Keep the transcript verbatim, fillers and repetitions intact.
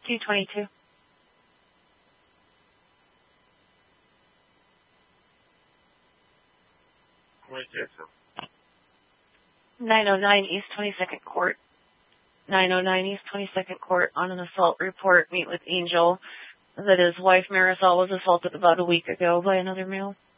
two twenty-two. nine oh nine East twenty-second Court. nine oh nine East twenty-second Court on an assault report. Meet with Angel that his wife Marisol was assaulted about a week ago by another male.